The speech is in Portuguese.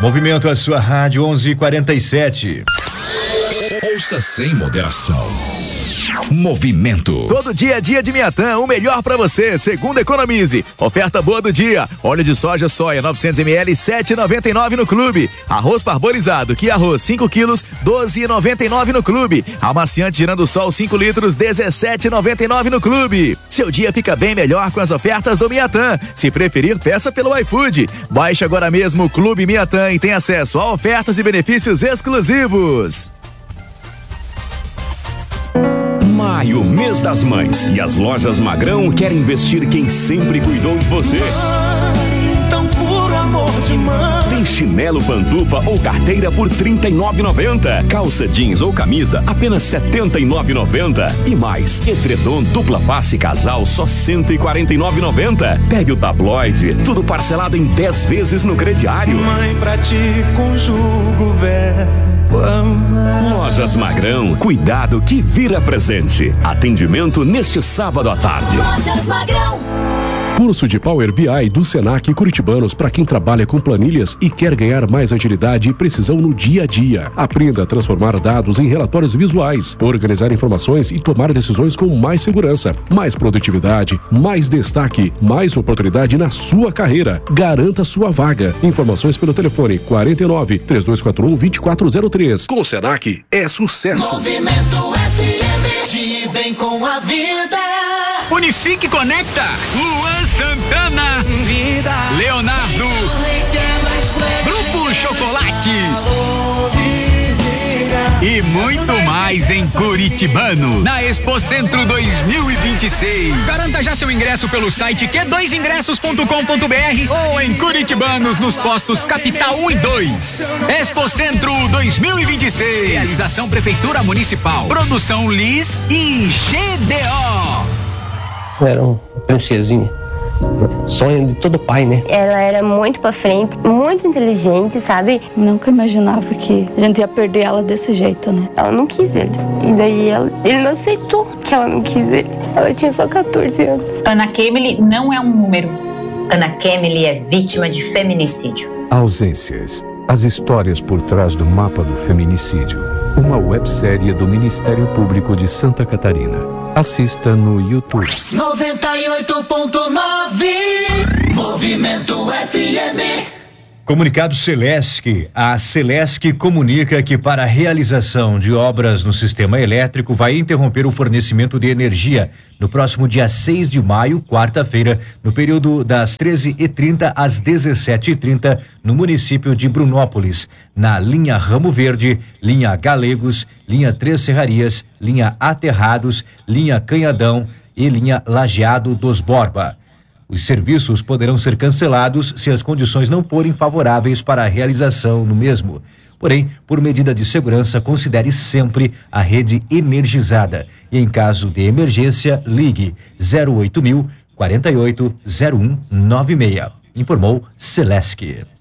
Movimento a sua rádio 11:47. Ouça sem moderação. Movimento. Todo dia é dia de Miatã, o melhor pra você. Segundo economize. Oferta boa do dia. Óleo de soja soia 900 ml 7,99 no clube. Arroz parboilizado que arroz 5 quilos 12,99 no clube. Amaciante girando sol 5 litros 17,99 no clube. Seu dia fica bem melhor com as ofertas do Miatã. Se preferir, peça pelo iFood. Baixe agora mesmo o Clube Miatã e tem acesso a ofertas e benefícios exclusivos. Maio, mês das mães, e as lojas Magrão querem investir quem sempre cuidou de você. Então, por amor de mãe. Tem chinelo, pantufa ou carteira por R$ 39,90. Calça jeans ou camisa apenas R$ 79,90. E mais, edredom dupla face casal só R$ 149,90. Pegue o tabloide, tudo parcelado em 10 vezes no crediário. Mãe, pra ti conjugo verbo amar. Lojas Magrão, cuidado que vira presente. Atendimento neste sábado à tarde. Lojas Magrão. Curso de Power BI do Senac Curitibanos para quem trabalha com planilhas e quer ganhar mais agilidade e precisão no dia a dia. Aprenda a transformar dados em relatórios visuais, organizar informações e tomar decisões com mais segurança, mais produtividade, mais destaque, mais oportunidade na sua carreira. Garanta sua vaga. Informações pelo telefone 49-3241-2403. Com o Senac é sucesso. Movimento FM, de bem com a vida. Unifique Conecta, Luan Santana, Vida. Leonardo, Grupo Chocolate e muito mais em Curitibano, na Expo Centro 2026. Garanta já seu ingresso pelo site q2ingressos.com.br ou em Curitibanos nos postos Capital 1 e 2. Expo Centro 2026. Realização Prefeitura Municipal. Produção Liz e GDO. Era uma princesinha, sonho de todo pai, né? Ela era muito pra frente, muito inteligente, sabe? Nunca imaginava que a gente ia perder ela desse jeito, né? Ela não quis ele, e daí ele não aceitou que ela não quis ele. Ela tinha só 14 anos. Ana Kemily não é um número. Ana Kemily é vítima de feminicídio. Ausências. As histórias por trás do mapa do feminicídio. Uma websérie do Ministério Público de Santa Catarina. Assista no YouTube. 98.9 Movimento FM. Comunicado Celesc. A Celesc comunica que para a realização de obras no sistema elétrico vai interromper o fornecimento de energia no próximo dia 6 de maio, quarta-feira, no período das 13h30 às 17h30, no município de Brunópolis, na linha Ramo Verde, linha Galegos, linha Três Serrarias, linha Aterrados, linha Canhadão e linha Lajeado dos Borba. Os serviços poderão ser cancelados se as condições não forem favoráveis para a realização no mesmo. Porém, por medida de segurança, considere sempre a rede energizada. E em caso de emergência, ligue 08.000 48 0196. Informou Celesc.